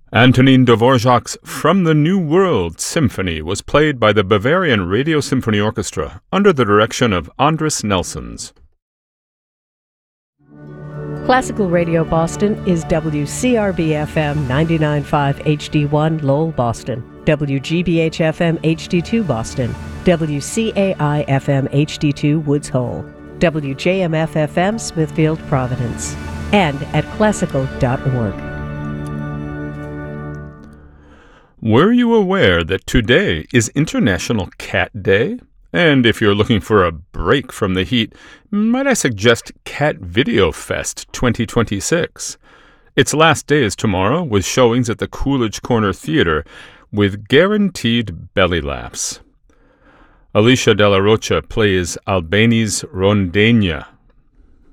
Antonin Dvorak's From the New World Symphony was played by the Bavarian Radio Symphony Orchestra under the direction of Andris Nelsons. Classical Radio Boston is WCRB-FM 99.5 HD1 Lowell, Boston, WGBH-FM HD2 Boston, WCAI-FM HD2 Woods Hole, WJMF-FM Smithfield, Providence, and at classical.org. Were you aware that today is International Cat Day? And if you're looking for a break from the heat, might I suggest Cat Video Fest 2026? Its last day is tomorrow, with showings at the Coolidge Corner Theater, with guaranteed belly laughs. Alicia Della Rocha plays Albani's Rondegna,